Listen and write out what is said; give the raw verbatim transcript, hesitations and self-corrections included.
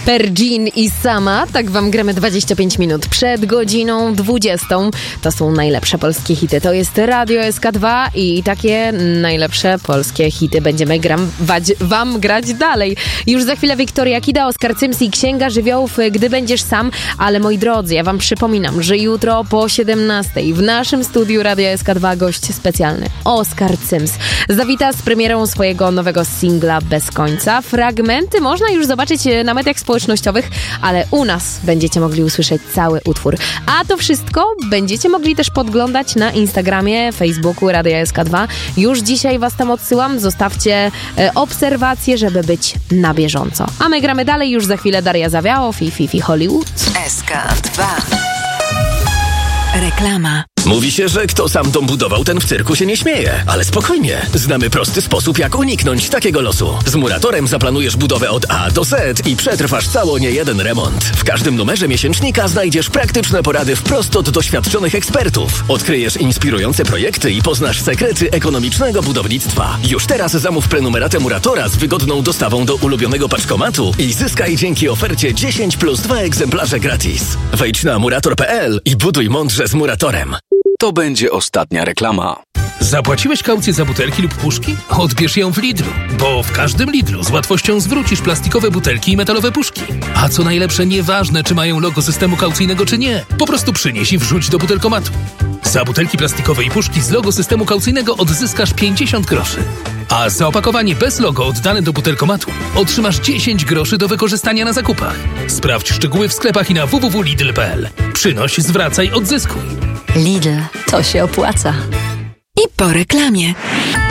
Pergin i Sama, tak wam gramy dwadzieścia pięć minut przed godziną dwudziestą. To są najlepsze polskie hity. To jest Radio S K dwa i takie najlepsze polskie hity będziemy gram, wać, wam grać dalej. Już za chwilę Wiktoria Kida, Oskar Cyms i Księga Żywiołów, Gdy będziesz sam. Ale moi drodzy, ja wam przypominam, że jutro po siedemnastej w naszym studiu Radio S K dwa gość specjalny Oskar Cyms zawita z premierą swojego nowego singla Bez końca. Fragmenty można już zobaczyć na mediach społecznościowych, ale u nas będziecie mogli usłyszeć cały utwór. A to wszystko będziecie mogli też podglądać na Instagramie, Facebooku Radia S K dwa. Już dzisiaj was tam odsyłam. Zostawcie e, obserwacje, żeby być na bieżąco. A my gramy dalej. Już za chwilę Daria Zawiałow i Fifi Hollywood. S K dwa. Reklama. Mówi się, że kto sam dom budował, ten w cyrku się nie śmieje. Ale spokojnie, znamy prosty sposób, jak uniknąć takiego losu. Z Muratorem zaplanujesz budowę od A do Z i przetrwasz cało niejeden remont. W każdym numerze miesięcznika znajdziesz praktyczne porady wprost od doświadczonych ekspertów. Odkryjesz inspirujące projekty i poznasz sekrety ekonomicznego budownictwa. Już teraz zamów prenumeratę Muratora z wygodną dostawą do ulubionego paczkomatu i zyskaj dzięki ofercie dziesięć plus dwa egzemplarze gratis. Wejdź na murator kropka p l i buduj mądrze z Muratorem. To będzie ostatnia reklama. Zapłaciłeś kaucję za butelki lub puszki? Odbierz ją w Lidlu, bo w każdym Lidlu z łatwością zwrócisz plastikowe butelki i metalowe puszki. A co najlepsze, nieważne czy mają logo systemu kaucyjnego czy nie, po prostu przynieś i wrzuć do butelkomatu. Za butelki plastikowe i puszki z logo systemu kaucyjnego odzyskasz pięćdziesiąt groszy. A za opakowanie bez logo oddane do butelkomatu otrzymasz dziesięć groszy do wykorzystania na zakupach. Sprawdź szczegóły w sklepach i na w w w kropka lidl kropka p l. Przynoś, zwracaj, odzyskuj. Lidl, to się opłaca. I po reklamie.